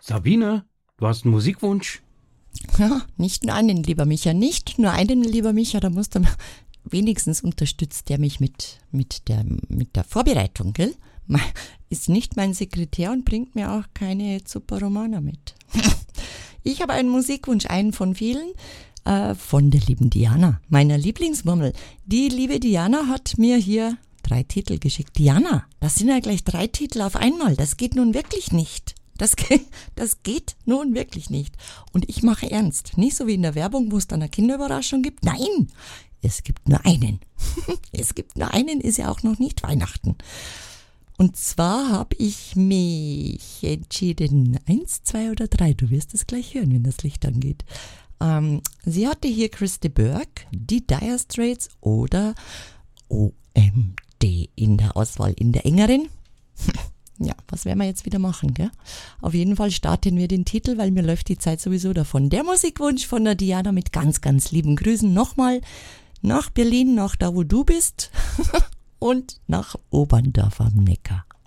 Sabine, du hast einen Musikwunsch? Ja, nicht nur einen, lieber Micha, nicht nur einen, lieber Micha, da musst du wenigstens unterstützt der mich mit der Vorbereitung, gell? Ist nicht mein Sekretär und bringt mir auch keine Zuppa Romana mit. Ich habe einen Musikwunsch, einen von vielen, von der lieben Diana, meiner Lieblingsmurmel. Die liebe Diana hat mir hier 3 Titel geschickt. Diana, das sind ja gleich 3 Titel auf einmal, das geht nun wirklich nicht. Das geht nun wirklich nicht. Und ich mache ernst. Nicht so wie in der Werbung, wo es dann eine Kinderüberraschung gibt. Nein, es gibt nur einen. Es gibt nur einen, ist ja auch noch nicht Weihnachten. Und zwar habe ich mich entschieden, 1, 2 oder 3, du wirst es gleich hören, wenn das Licht angeht. Sie hatte hier Chris de Burgh, die Dire Straits oder OMD in der Auswahl, in der engeren. Ja, was werden wir jetzt wieder machen, gell? Auf jeden Fall starten wir den Titel, weil mir läuft die Zeit sowieso davon. Der Musikwunsch von der Diana mit ganz, ganz lieben Grüßen nochmal nach Berlin, nach da, wo du bist und nach Oberndorf am Neckar.